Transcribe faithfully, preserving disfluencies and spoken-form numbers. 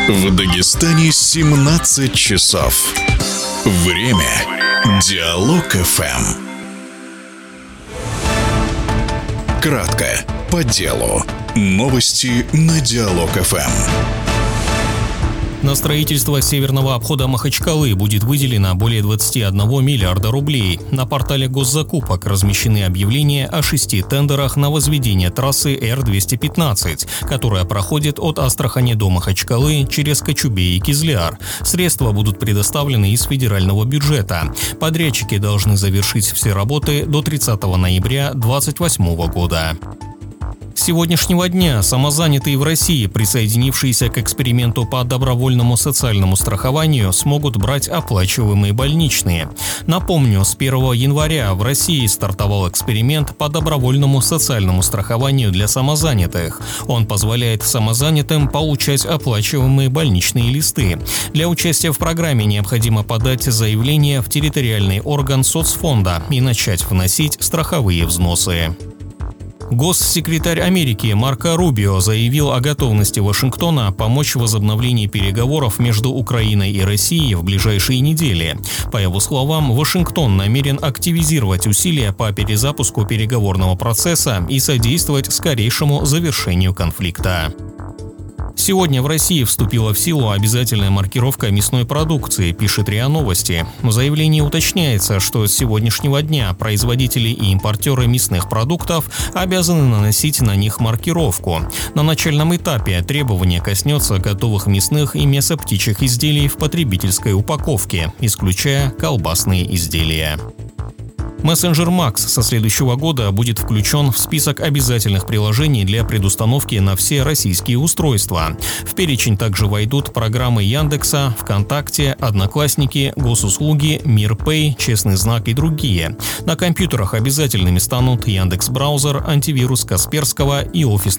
В Дагестане семнадцать часов. Время Диалог эф эм. Кратко, по делу. Новости на Диалог эф эм. На строительство северного обхода Махачкалы будет выделено более двадцати одного миллиарда рублей. На портале госзакупок размещены объявления о шести тендерах на возведение трассы Р двести пятнадцать, которая проходит от Астрахани до Махачкалы через Кочубей и Кизляр. Средства будут предоставлены из федерального бюджета. Подрядчики должны завершить все работы до тридцатого ноября две тысячи двадцать восьмого года. С сегодняшнего дня самозанятые в России, присоединившиеся к эксперименту по добровольному социальному страхованию, смогут брать оплачиваемые больничные. Напомню, с первого января в России стартовал эксперимент по добровольному социальному страхованию для самозанятых. Он позволяет самозанятым получать оплачиваемые больничные листы. Для участия в программе необходимо подать заявление в территориальный орган соцфонда и начать вносить страховые взносы. Госсекретарь Америки Марко Рубио заявил о готовности Вашингтона помочь в возобновлении переговоров между Украиной и Россией в ближайшие недели. По его словам, Вашингтон намерен активизировать усилия по перезапуску переговорного процесса и содействовать скорейшему завершению конфликта. Сегодня в России вступила в силу обязательная маркировка мясной продукции, пишет РИА Новости. В заявлении уточняется, что с сегодняшнего дня производители и импортеры мясных продуктов обязаны наносить на них маркировку. На начальном этапе требование коснется готовых мясных и мясоптичьих изделий в потребительской упаковке, исключая колбасные изделия. Мессенджер Макс со следующего года будет включен в список обязательных приложений для предустановки на все российские устройства. В перечень также войдут программы Яндекса, ВКонтакте, Одноклассники, Госуслуги, Мирпэй, Честный знак и другие. На компьютерах обязательными станут Яндекс.Браузер, антивирус Касперского и офисные